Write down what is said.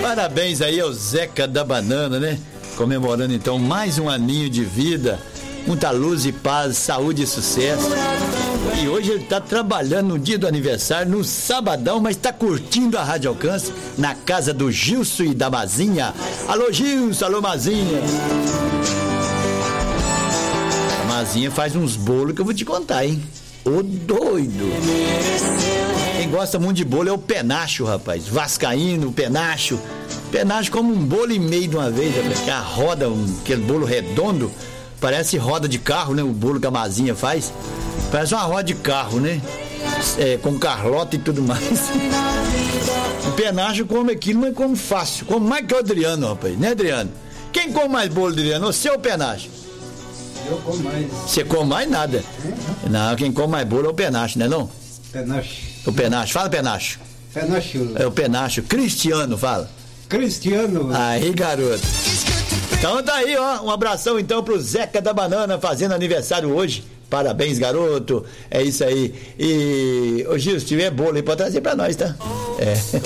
Parabéns aí ao Zeca da Banana, né? Comemorando então mais um aninho de vida, muita luz e paz, saúde e sucesso. E hoje ele tá trabalhando no dia do aniversário, no sabadão, mas tá curtindo a Rádio Alcance na casa do Gilson e da Mazinha. Alô Gilson, alô Mazinha. A Mazinha faz uns bolos que eu vou te contar, hein? Ô doido. Quem gosta muito de bolo é o Penacho, rapaz. Vascaíno, Penacho. Penacho como um bolo e meio de uma vez, rapaz. A roda, aquele bolo redondo, parece roda de carro, né? O bolo que a Mazinha faz. Parece uma roda de carro, né? Com carlota e tudo mais. O Penacho come aquilo, mas come fácil. Come mais que o Adriano, rapaz. Né, Adriano? Quem come mais bolo, Adriano? Você ou o Penacho? Eu como mais. Você come mais nada. Não, quem come mais bolo é o Penacho, né não? Penacho. O Penacho. Fala, Penacho. Penacho. É o Penacho. Cristiano, fala. Cristiano. Aí, garoto. Então tá aí, ó. Um abração então pro Zeca da Banana fazendo aniversário hoje. Parabéns, garoto. É isso aí. E, ô Gil, se tiver bolo aí, pode trazer pra nós, tá? É.